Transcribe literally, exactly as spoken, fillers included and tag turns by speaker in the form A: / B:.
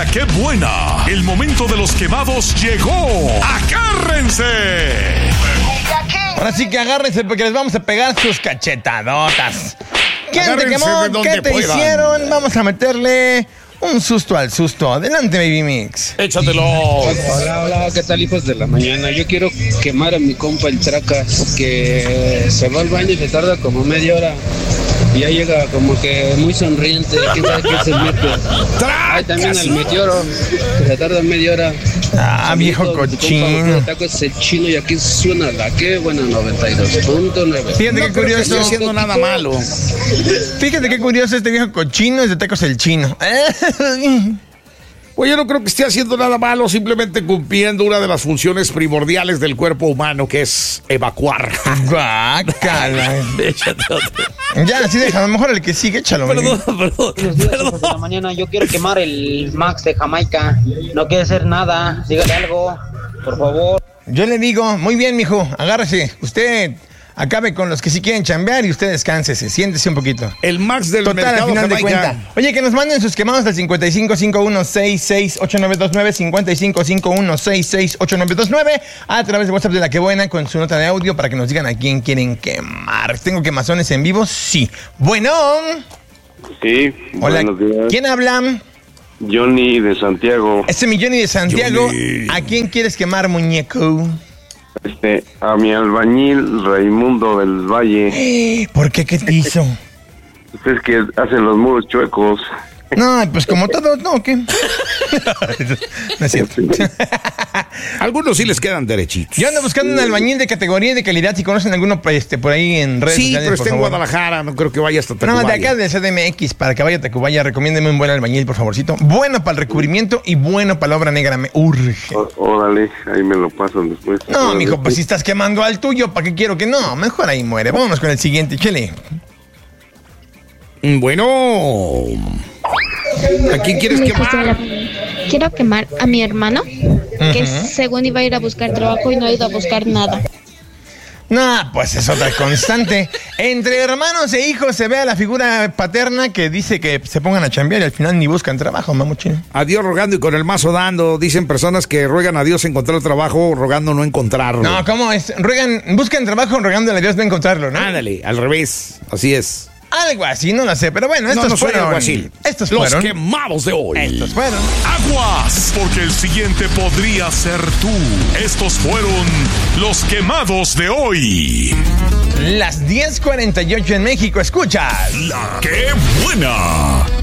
A: La Qué Buena. El momento de los quemados llegó. ¡Agárrense!
B: Ahora sí que agárrense porque les vamos a pegar sus cachetadotas. ¿Quién te quemó? ¿Qué te puedan. hicieron? Vamos a meterle un susto al susto. Adelante, Baby Mix.
C: Échatelo.
D: Hola, hola, ¿qué tal, hijos de la mañana? Yo quiero quemar a mi compa el Tracas, que se va al baño y se tarda como media hora. Y ya llega como que muy sonriente, quién sabe qué se mete. Hay también al Meteoro, que se tarda media hora.
B: Ah, viejo cochino.
D: El taco es el chino y aquí suena La Qué Buena noventa y dos punto nueve.
B: Fíjate
C: No
B: qué
C: creo que
B: curioso.
C: esté haciendo nada malo.
B: Fíjate qué curioso, este viejo cochino es de Tacos el Chino.
C: Pues yo no creo que esté haciendo nada malo, simplemente cumpliendo una de las funciones primordiales del cuerpo humano, que es evacuar.
B: Guácala.
C: Échate otro.
B: Ya, así deja, a lo mejor el que sigue, échalo.
C: Perdón, perdón,
E: Buenos días, hijos de la
C: perdón.
E: mañana. Yo quiero quemar el Max de Jamaica. No quiere hacer nada. Dígale algo, por favor.
B: Yo le digo, muy bien, mijo, agárrese. Usted acabe con los que sí quieren chambear y usted descánsese, siéntese un poquito.
C: El Max del
B: Total,
C: mercado
B: al final de
C: Jamaica.
B: cuenta. Oye, que nos manden sus quemados al cincuenta y cinco cincuenta y uno sesenta y seis ochenta y nueve veintinueve, cincuenta y cinco cincuenta y uno sesenta y seis ochenta y nueve veintinueve, a través de WhatsApp de La Qué Buena con su nota de audio para que nos digan a quién quieren quemar. ¿Tengo quemazones en vivo? Sí. Bueno.
F: Sí,
B: Hola.
F: buenos días.
B: ¿Quién habla?
F: Johnny de Santiago.
B: Este mi Johnny de Santiago.
C: Johnny.
B: ¿A quién quieres quemar, muñeco?
F: Este, a mi albañil Raimundo del Valle.
B: ¿Por qué? ¿Qué te hizo?
F: Ustedes que hacen los muros chuecos.
B: No, pues como todos, ¿no? ¿Qué? No es cierto.
C: Algunos sí les quedan derechitos.
B: Yo ando buscando un albañil de categoría y de calidad. Si conocen alguno este, por ahí en redes
C: Sí,
B: sociales,
C: pero
B: por
C: está en
B: favor.
C: Guadalajara, no creo que vaya hasta Tacubaya.
B: No, de acá del C D M X, para que vaya a Tacubaya, recomiéndeme un buen albañil, por favorcito. Bueno para el recubrimiento y bueno para la obra negra, me urge.
F: Ó- Órale, ahí me lo pasan después.
B: No,
F: Órale,
B: mijo, pues si estás quemando al tuyo, ¿para qué quiero que no? Mejor ahí muere. Vámonos con el siguiente, chele.
C: Bueno, ¿a quién quieres
G: Hijos de
C: quemar?
G: la- Quiero quemar a mi hermano, que según iba a ir a buscar trabajo y no ha ido a buscar nada.
B: No, pues es otra constante. Entre hermanos e hijos se ve a la figura paterna que dice que se pongan a chambear y al final ni buscan trabajo, mamuchín.
C: A Dios rogando y con el mazo dando. Dicen personas que ruegan a Dios encontrar trabajo, rogando no encontrarlo.
B: No, ¿cómo es? Ruegan, buscan trabajo rogándole a Dios no encontrarlo, ¿no?
C: Ándale, al revés. Así es.
B: Algo así, no lo sé, pero bueno, estos
C: no, no soy
B: fueron.
C: alguacil.
B: Estos
C: Los
B: fueron.
C: quemados de hoy.
B: Estos fueron.
A: Aguas, porque el siguiente podría ser tú. Estos fueron los quemados de hoy.
B: Las diez cuarenta y ocho en México, escuchas.
A: La Qué Buena.